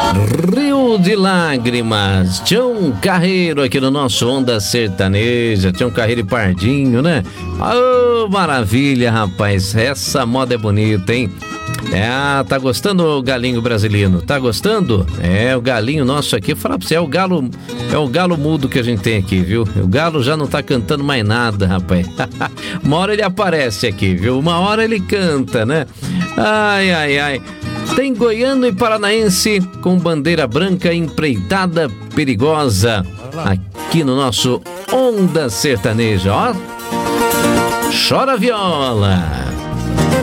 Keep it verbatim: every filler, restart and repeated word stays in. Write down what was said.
Rio de Lágrimas, Tião Carreiro aqui no nosso Onda Sertaneja, Tião Carreiro e Pardinho, né? Oh, maravilha, rapaz, essa moda é bonita, hein? É, tá gostando o galinho brasileiro? Tá gostando? É, o galinho nosso aqui, falar pra você, é o galo, é o galo mudo que a gente tem aqui, viu? O galo já não tá cantando mais nada, rapaz. Uma hora ele aparece aqui, viu? Uma hora ele canta, né? Ai, ai, ai. Tem goiano e paranaense com bandeira branca empreitada perigosa aqui no nosso Onda Sertaneja, ó. Chora viola.